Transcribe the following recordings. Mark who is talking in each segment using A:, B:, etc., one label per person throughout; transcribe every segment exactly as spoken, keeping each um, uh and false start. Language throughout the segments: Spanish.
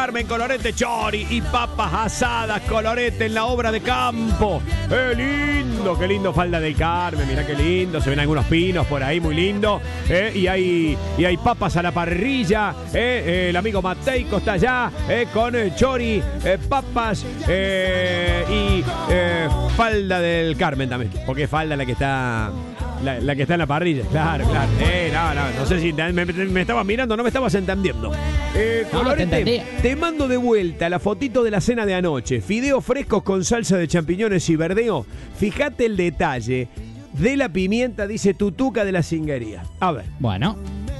A: Carmen, colorete chori y papas asadas, colorete en la obra de campo. ¡Qué lindo! ¡Qué lindo falda del Carmen! Mirá qué lindo, se ven algunos pinos por ahí, muy lindo. ¿eh? Y, hay, y hay papas a la parrilla. ¿eh? Eh, el amigo Mateico está allá ¿eh? con eh, chori, eh, papas eh, y eh, falda del Carmen también. Porque es falda la que está... La, la que está en la parrilla, claro, claro. Eh, no, no, no sé si te, me, me estabas mirando, no me estabas entendiendo. Eh,
B: No,
A: Colorete,
B: te
A: te mando de vuelta la fotito de la cena de anoche. Fideos frescos con salsa de champiñones y verdeo. Fíjate el detalle de la pimienta, dice Tutuca de la Cinguería. A ver.
B: Bueno.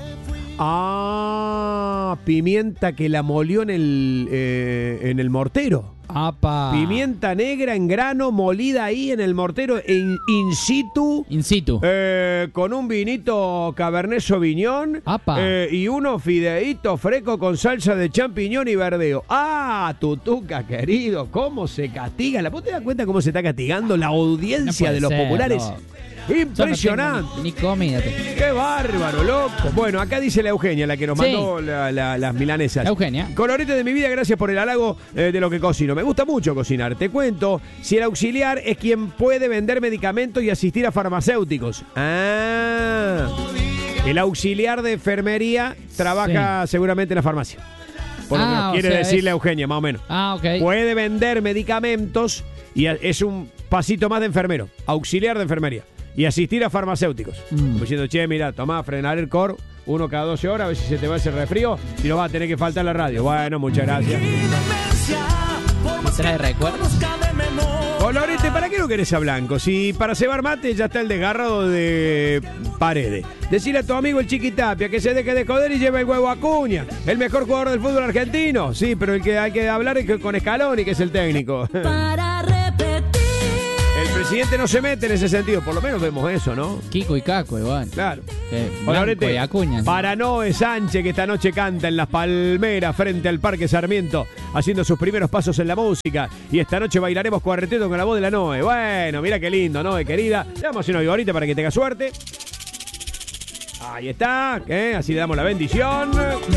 A: Ah, pimienta que la molió en el, eh, en el mortero.
B: Apa.
A: Pimienta negra en grano, molida ahí en el mortero, in, in situ.
B: In situ.
A: Eh, con un vinito Cabernet Sauvignon.
B: Apa.
A: Eh, y unos fideitos frescos con salsa de champiñón y verdeo. Ah, Tutuca, querido, cómo se castiga. ¿Vos te das cuenta cómo se está castigando la audiencia
B: No
A: de los
B: puede ser,
A: populares?
B: no.
A: Impresionante.
B: Yo no tengo ni, ni comida.
A: Qué bárbaro, loco. Bueno, acá dice la Eugenia, la que nos
B: Sí.
A: mandó la, la, las milanesas.
B: La Eugenia.
A: Colorete de mi vida, gracias por el halago eh, de lo que cocino. Me gusta mucho cocinar. Te cuento, si el auxiliar es quien puede vender medicamentos y asistir a farmacéuticos. Ah. El auxiliar de enfermería trabaja sí. seguramente en la farmacia. Por lo
B: Ah,
A: que nos quiere
B: o sea,
A: decir
B: es...
A: la Eugenia, más o menos.
B: Ah, ok.
A: Puede vender medicamentos y es un pasito más de enfermero. Auxiliar de enfermería. Y asistir a farmacéuticos. Mm. Diciendo, che, mira, tomá, frenar el core, uno cada doce horas, a ver si se te va ese resfrío, si no va a tener que faltar la radio. Bueno, muchas gracias.
B: ¿Me trae recuerdos?
A: Colorete, ¿para qué no querés a blanco? Si para cebar mate ya está el desgarrado de Paredes. Decirle a tu amigo el Chiquitapia que se deje de joder y lleve el huevo a Acuña, el mejor jugador del fútbol argentino. Sí, pero el que hay que hablar es con Scaloni, que es el técnico.
C: Para repetir.
A: El presidente no se mete en ese sentido, por lo menos vemos eso, ¿no?
B: Kiko y Caco, igual.
A: Claro.
B: Eh,
A: Colorete,
B: y Acuña.
A: para Noé Sánchez, que esta noche canta en Las Palmeras frente al Parque Sarmiento, haciendo sus primeros pasos en la música. Y esta noche bailaremos cuarteto con la voz de la Noé. Bueno, mira qué lindo, Noé, querida. Le damos una viborita para que tenga suerte. Ahí está, ¿eh? Así le damos la bendición.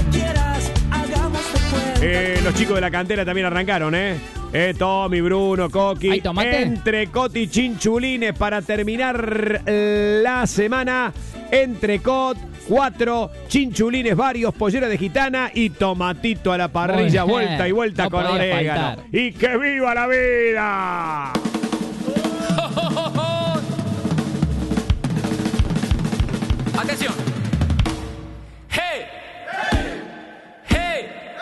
A: Eh, los chicos de la cantera también arrancaron, ¿eh? Eh, Tommy, Bruno, Coqui.
B: ¿Hay tomate?
A: Entrecot y chinchulines para terminar la semana. Entrecot, cuatro, chinchulines varios, pollera de gitana y tomatito a la parrilla, vuelta y vuelta
B: no
A: con orégano.
B: faltar.
A: ¡Y que viva la vida!